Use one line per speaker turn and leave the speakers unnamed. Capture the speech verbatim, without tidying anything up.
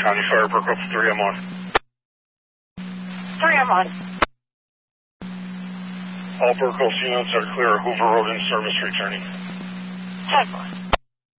County Fire, Brook three, I'm on.
three, I'm on.
All Burkos units are clear. Hoover Road in service returning.
ten.